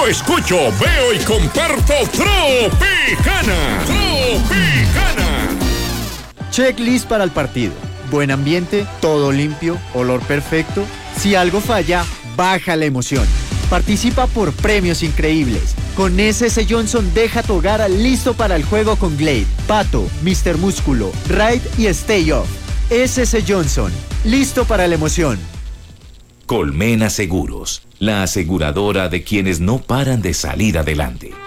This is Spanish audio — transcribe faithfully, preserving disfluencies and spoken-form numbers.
Yo escucho, veo y comparto Tropicana. Tropicana. Checklist para el partido. Buen ambiente, todo limpio, olor perfecto. Si algo falla, baja la emoción. Participa por premios increíbles. Con S S Johnson deja tu hogar listo para el juego con Glade, Pato, míster Músculo, Ride y Stay Off. S S Johnson, listo para la emoción. Colmena Seguros, la aseguradora de quienes no paran de salir adelante.